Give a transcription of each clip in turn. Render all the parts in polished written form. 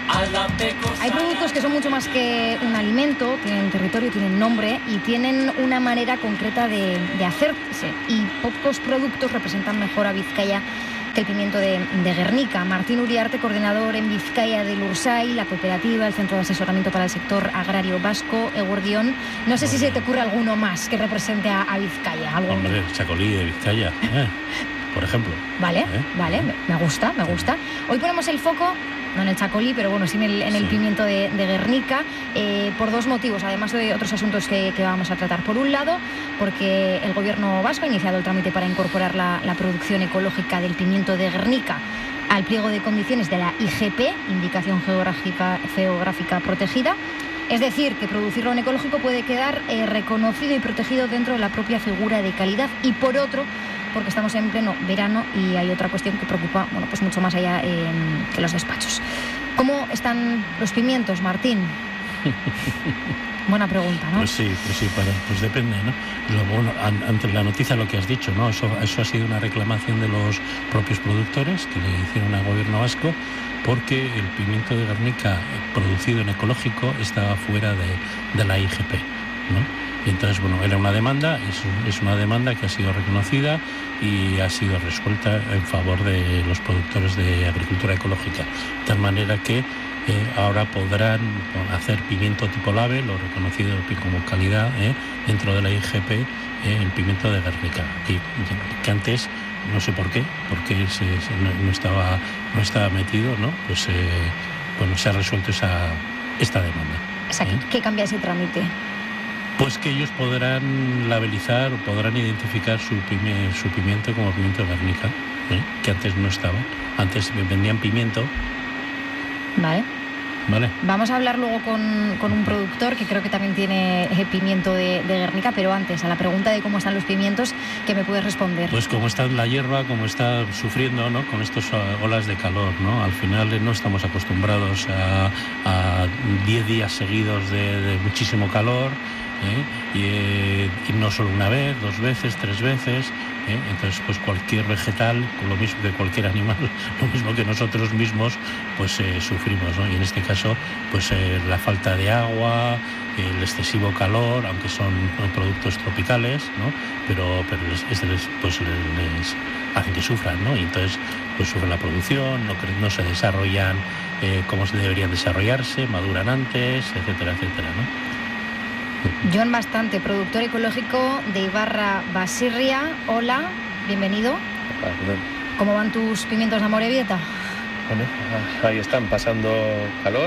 Hay productos que son mucho más que un alimento, tienen territorio, tienen nombre y tienen una manera concreta de hacerse. Y pocos productos representan mejor a Vizcaya que el pimiento de Guernica. Martín Uriarte, coordinador en Vizcaya del URSAI, la cooperativa, el Centro de Asesoramiento para el Sector Agrario Vasco, Eguerdión. No sé si se te ocurre alguno más que represente a Vizcaya. ¿Algún? Hombre, el chacolí de Vizcaya, por ejemplo. Vale, me gusta. Hoy ponemos el foco, no en el chacolí, pero bueno, sí en el pimiento de Guernica, por dos motivos, además de otros asuntos que vamos a tratar. Por un lado, porque el gobierno vasco ha iniciado el trámite para incorporar la producción ecológica del pimiento de Guernica al pliego de condiciones de la IGP, Indicación Geográfica Protegida. Es decir, que producirlo en ecológico puede quedar reconocido y protegido dentro de la propia figura de calidad. Y por otro, porque estamos en pleno verano y hay otra cuestión que preocupa, bueno, pues mucho más allá que los despachos. ¿Cómo están los pimientos, Martín? Buena pregunta, ¿no? Pues sí, pues depende, ¿no? Bueno, ante la noticia lo que has dicho, ¿no? Eso ha sido una reclamación de los propios productores que le hicieron al gobierno vasco, porque el pimiento de Guernica producido en ecológico estaba fuera de la IGP, ¿no? Y entonces, bueno, era una demanda, es una demanda que ha sido reconocida y ha sido resuelta en favor de los productores de agricultura ecológica. De tal manera que ahora podrán hacer pimiento tipo label o reconocido como calidad dentro de la IGP, el pimiento de Guernica. Que antes, no sé por qué, porque no estaba metido, ¿no? Pues bueno, se ha resuelto esta demanda. O sea, ¿qué cambia ese trámite? Pues que ellos podrán labelizar o podrán identificar su pimiento como pimiento de Guernica, que antes no estaba. Antes vendían pimiento. Vale. Vale. Vamos a hablar luego con un productor que creo que también tiene pimiento de Guernica, pero antes, a la pregunta de cómo están los pimientos, ¿qué me puedes responder? Pues cómo está la hierba, cómo está sufriendo, ¿no? Con estas olas de calor, ¿no? Al final no estamos acostumbrados a 10 días seguidos de muchísimo calor. Y no solo una vez, 2 veces, 3 veces. Entonces, pues cualquier vegetal, lo mismo que cualquier animal, lo mismo que nosotros mismos, pues sufrimos, ¿no? Y en este caso, pues la falta de agua, el excesivo calor, aunque son productos tropicales, ¿no? Pero les hacen que sufran, ¿no? Y entonces, pues sufre la producción, no se desarrollan como se deberían desarrollarse, maduran antes, etcétera, etcétera, ¿no? John Bastante, productor ecológico de Ibarra Baserria. Hola, bienvenido. Hola. ¿Cómo van tus pimientos de Amorebieta? Bueno, ahí están, pasando calor.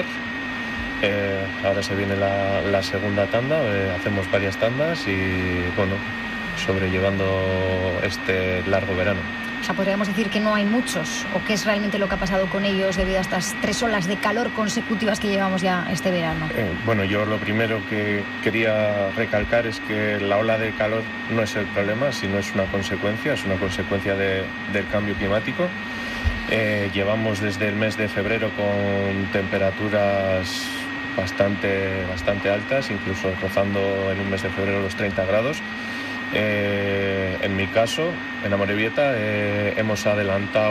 Ahora se viene la segunda tanda, hacemos varias tandas y, bueno, sobrellevando este largo verano. O sea, podríamos decir que no hay muchos, o qué es realmente lo que ha pasado con ellos debido a estas 3 olas de calor consecutivas que llevamos ya este verano. Bueno, yo lo primero que quería recalcar es que la ola de calor no es el problema, sino es una consecuencia del cambio climático. Llevamos desde el mes de febrero con temperaturas bastante altas, incluso rozando en un mes de febrero los 30 grados. En mi caso, en Amorebieta, hemos adelantado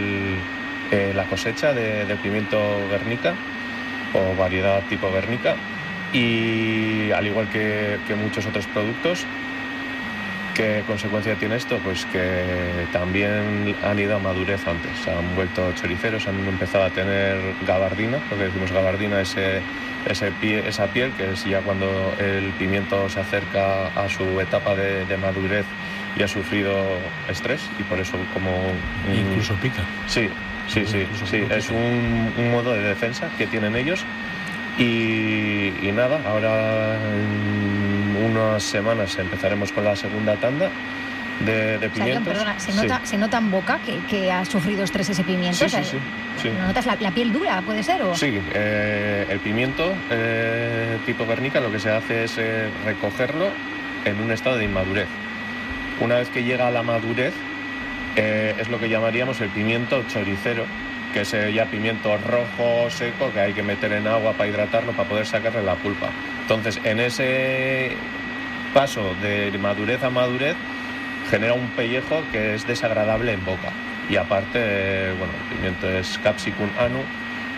la cosecha del pimiento Guernica o variedad tipo Guernica, y al igual que muchos otros productos. ¿Qué consecuencia tiene esto? Pues que también han ido a madurez antes, se han vuelto choriceros, han empezado a tener gabardina, lo que decimos gabardina, esa piel, que es ya cuando el pimiento se acerca a su etapa de madurez y ha sufrido estrés, y por eso incluso pica. Sí, es un modo de defensa que tienen ellos. Y nada, ahora en unas semanas empezaremos con la segunda tanda de pimientos. O sea, ¿se nota en boca que ha sufrido estrés ese pimiento? Sí. ¿Notas la piel dura, puede ser? ¿o? Sí, el pimiento tipo Guernica lo que se hace es recogerlo en un estado de inmadurez. Una vez que llega a la madurez, es lo que llamaríamos el pimiento choricero, que es ya pimiento rojo seco que hay que meter en agua para hidratarlo para poder sacarle la pulpa. Entonces, en ese paso de madurez a madurez genera un pellejo que es desagradable en boca. Y aparte, bueno, el pimiento es Capsicum annu,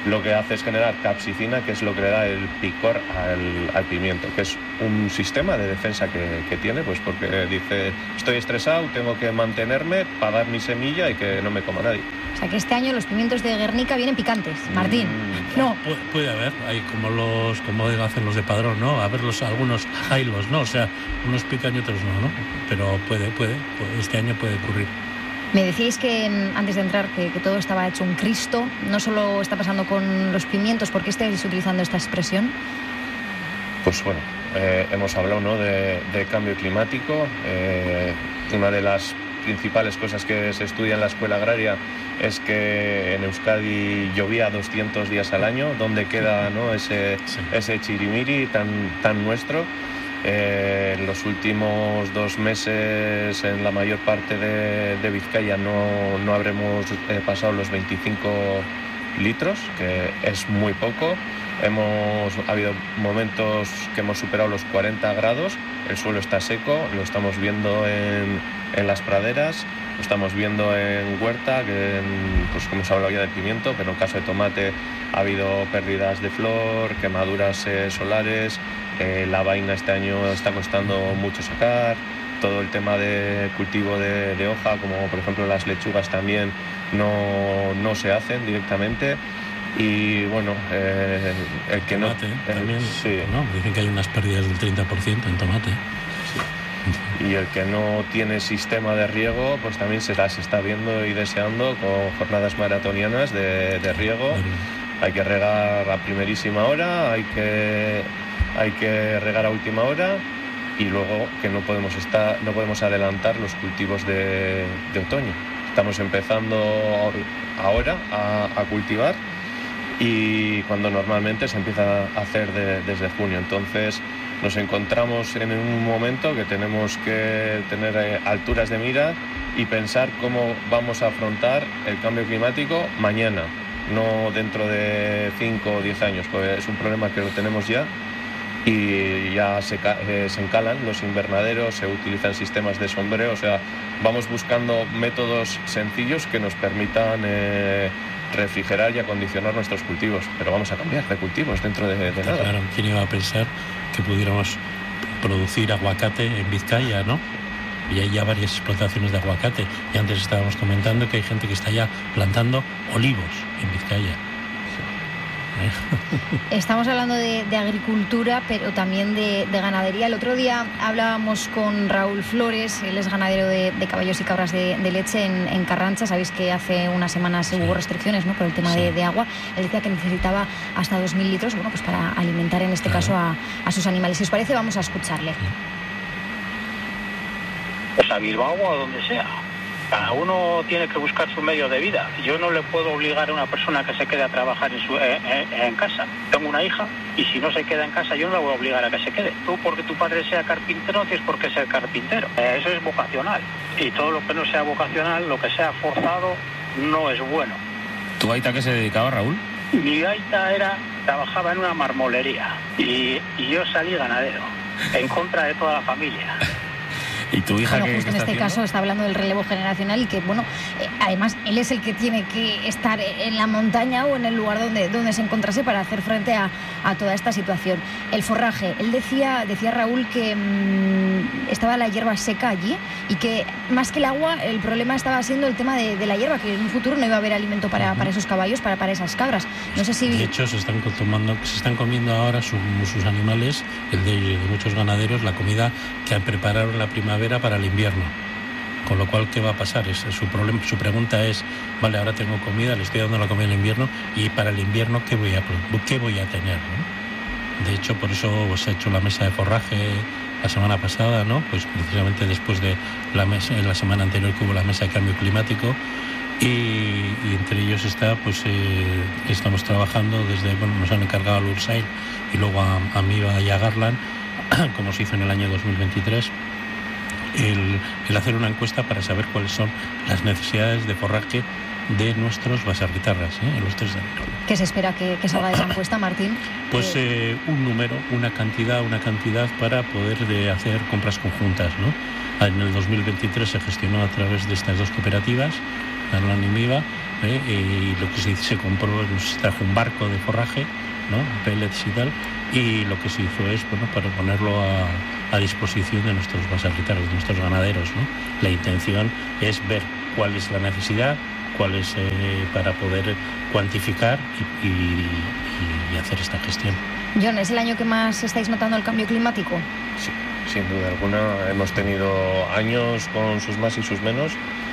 lo que hace es generar capsicina, que es lo que le da el picor al pimiento, que es un sistema de defensa que tiene, pues porque dice, estoy estresado, tengo que mantenerme para dar mi semilla y que no me coma nadie. O sea que este año los pimientos de Guernica vienen picantes, Martín. No. Puede haber, hay como hacen los de Padrón, ¿no? A ver algunos jailos, ¿no? O sea, unos pican y otros no, ¿no? Pero puede, este año puede ocurrir. Me decíais que antes de entrar que todo estaba hecho un Cristo. No solo está pasando con los pimientos. ¿Por qué estáis utilizando esta expresión? Pues bueno, hemos hablado, ¿no?, de cambio climático. Una de las principales cosas que se estudia en la escuela agraria es que en Euskadi llovía 200 días al año. ¿Dónde queda, ¿no?, ese chirimiri tan nuestro? En los últimos 2 meses en la mayor parte de Vizcaya no habremos pasado los 25 litros, que es muy poco. Ha habido momentos que hemos superado los 40 grados, el suelo está seco, lo estamos viendo en las praderas, lo estamos viendo en huerta, pues como se ha hablado ya del pimiento, pero en el caso de tomate ha habido pérdidas de flor, quemaduras solares. La vaina este año está costando mucho sacar, todo el tema de cultivo de hoja, como por ejemplo las lechugas también no se hacen directamente. Y bueno, el que tomate, no... también, sí. ¿no? Dicen que hay unas pérdidas del 30% en tomate. Sí. Y el que no tiene sistema de riego, pues también se las está viendo y deseando con jornadas maratonianas de riego. Hay que regar a primerísima hora, hay que regar a última hora, y luego que no podemos adelantar los cultivos de otoño. Estamos empezando ahora a cultivar, y cuando normalmente se empieza a hacer desde junio. Entonces nos encontramos en un momento que tenemos que tener alturas de mira y pensar cómo vamos a afrontar el cambio climático mañana, no dentro de 5 o 10 años, porque es un problema que lo tenemos ya. Y ya se encalan los invernaderos, se utilizan sistemas de sombreo, o sea, vamos buscando métodos sencillos que nos permitan refrigerar y acondicionar nuestros cultivos, pero vamos a cambiar de cultivos dentro de nada. Claro, ¿quién iba a pensar que pudiéramos producir aguacate en Vizcaya, ¿no? Y hay ya varias explotaciones de aguacate, y antes estábamos comentando que hay gente que está ya plantando olivos en Vizcaya. Estamos hablando de agricultura, pero también de ganadería. El otro día hablábamos con Raúl Flores, él es ganadero de caballos y cabras de leche en Carrancha. Sabéis que hace unas semanas hubo restricciones, ¿no?, por el tema de agua. Él decía que necesitaba hasta 2.000 litros, bueno, pues para alimentar en este caso a sus animales. Si os parece, vamos a escucharle. Pues a Bilbao o a donde sea. Cada uno tiene que buscar su medio de vida. Yo no le puedo obligar a una persona que se quede a trabajar en casa. Tengo una hija y si no se queda en casa yo no la voy a obligar a que se quede. Tú porque tu padre sea carpintero no tienes por qué ser carpintero. Eso es vocacional. Y todo lo que no sea vocacional, lo que sea forzado, no es bueno. ¿Tu aita qué se dedicaba, Raúl? Mi aita trabajaba en una marmolería y yo salí ganadero, en contra de toda la familia. ¿Y tu hija bueno, qué justo en este caso está hablando del relevo generacional y que, bueno, además él es el que tiene que estar en la montaña o en el lugar donde se encontrase para hacer frente a toda esta situación. El forraje, él decía Raúl que estaba la hierba seca allí y que más que el agua el problema estaba siendo el tema de la hierba, que en un futuro no iba a haber alimento para esos caballos, para esas cabras. No sé si... De hecho se están comiendo ahora sus animales, el de muchos ganaderos, la comida que prepararon la primavera para el invierno, con lo cual ¿qué va a pasar? Su pregunta es, vale, ahora tengo comida, le estoy dando la comida en invierno, y para el invierno ¿qué voy a tener, ¿no? De hecho, por eso se ha hecho la mesa de forraje la semana pasada, ¿no? Pues precisamente después de la semana anterior que hubo la mesa de cambio climático, y entre ellos está, pues estamos trabajando nos han encargado al URSAIL y luego a MIVA y a Garland, como se hizo en el año 2023, el hacer una encuesta para saber cuáles son las necesidades de forraje de nuestros basarritarras, en los 3 de enero. ¿Qué se espera que salga de esa encuesta, Martín? Pues un número, una cantidad para poder hacer compras conjuntas, ¿no? En el 2023 se gestionó a través de estas 2 cooperativas, Garland y MIVA, y lo que se compró, se trajo un barco de forraje, ¿no? Pellets y tal, y lo que se hizo es, bueno, para ponerlo a disposición de nuestros baserritarros, de nuestros ganaderos, ¿no? La intención es ver cuál es la necesidad, cuál es para poder cuantificar y hacer esta gestión. John, ¿es el año que más estáis notando el cambio climático? Sí, sin duda alguna. Hemos tenido años con sus más y sus menos,